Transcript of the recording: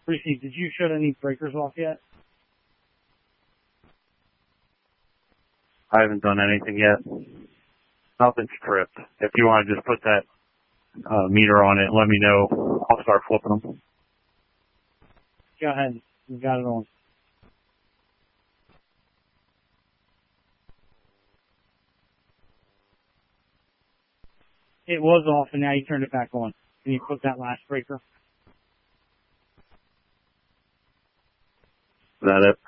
Receive, did you shut any breakers off yet? I haven't done anything yet. Nothing's tripped. If you want to just put that meter on it, let me know. I'll start flipping them. Go ahead. We got it on. It was off, and now you turned it back on. Can you put that last breaker? Is that it?